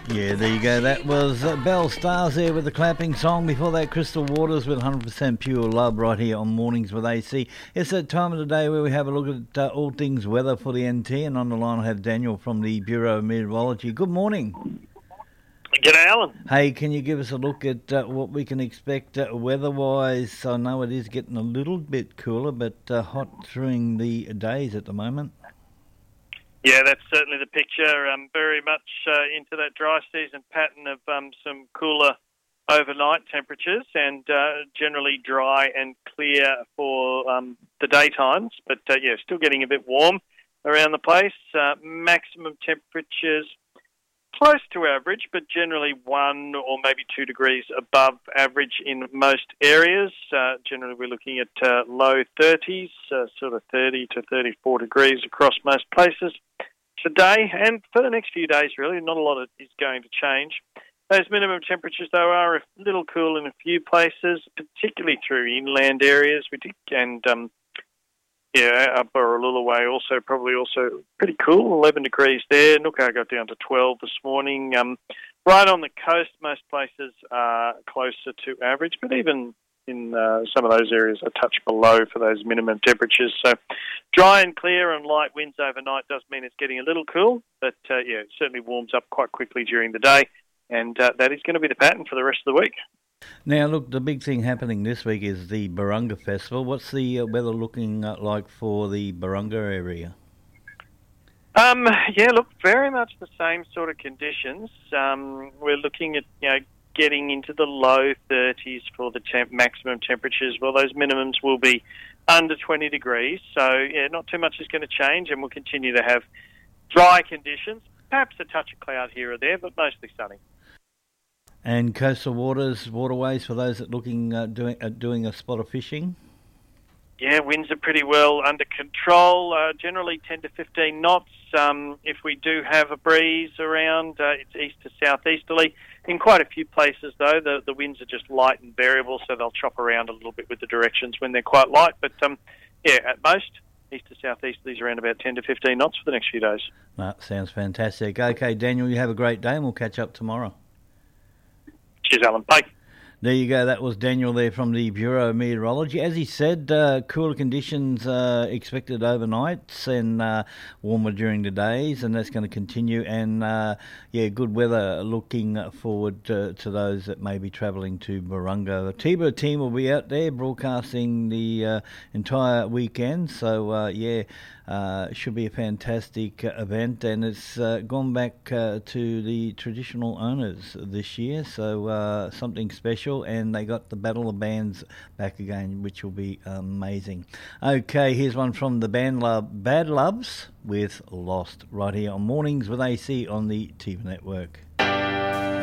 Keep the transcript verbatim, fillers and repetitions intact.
Yeah, there you go. That was uh, Belle Stars there with the clapping song. Before that, Crystal Waters with one hundred percent Pure Love right here on Mornings with A C. It's that time of the day where we have a look at uh, all things weather for the N T. And on the line I have Daniel from the Bureau of Meteorology. Good morning. G'day, Alan. Hey, can you give us a look at uh, what we can expect uh, weather-wise? I know it is getting a little bit cooler, but uh, hot during the days at the moment. Yeah, that's certainly the picture. Um, very much uh, into that dry season pattern of um, some cooler overnight temperatures and uh, generally dry and clear for um, the daytimes. But, uh, yeah, still getting a bit warm around the place. Uh, maximum temperatures close to average, but generally one or maybe two degrees above average in most areas. Uh, generally, we're looking at uh, low thirties, uh, sort of thirty to thirty-four degrees across most places today. And for the next few days, really, not a lot is going to change. Those minimum temperatures, though, are a little cool in a few places, particularly through inland areas. We did, and um, yeah, up Burralula also probably also pretty cool, eleven degrees there. Nooka got down to twelve this morning. Um, right on the coast, most places are closer to average, but even in uh, some of those areas a touch below for those minimum temperatures. So dry and clear and light winds overnight does mean it's getting a little cool, but uh, yeah, it certainly warms up quite quickly during the day, and uh, that is going to be the pattern for the rest of the week. Now, look, the big thing happening this week is the Barunga Festival. What's the uh, weather looking uh, like for the Barunga area? Um, yeah, look, very much the same sort of conditions. Um, we're looking at, you know, getting into the low thirties for the temp- maximum temperatures. Well, those minimums will be under twenty degrees. So, yeah, not too much is going to change, and we'll continue to have dry conditions. Perhaps a touch of cloud here or there, but mostly sunny. And coastal waters, waterways, for those that are looking uh, doing uh, doing a spot of fishing? Yeah, winds are pretty well under control, uh, generally ten to fifteen knots. Um, if we do have a breeze around, uh, it's east to southeasterly. In quite a few places, though, the, the winds are just light and variable, so they'll chop around a little bit with the directions when they're quite light. But, um, yeah, at most, east to southeasterly is around about ten to fifteen knots for the next few days. That sounds fantastic. Okay, Daniel, you have a great day, and we'll catch up tomorrow. Cheers, Alan. Bye. There you go. That was Daniel there from the Bureau of Meteorology. As he said, uh, cooler conditions uh, expected overnights and uh, warmer during the days, and that's going to continue. And, uh, yeah, good weather looking forward to, to those that may be travelling to Barunga. The T-Bird team will be out there broadcasting the uh, entire weekend. So, uh, yeah, uh, should be a fantastic uh, event. And it's uh, gone back uh, to the traditional owners this year, so uh, something special. And they got the Battle of Bands back again, which will be amazing. Okay, here's one from the band Love, Bad Loves with Lost, right here on Mornings with A C on the T V Network.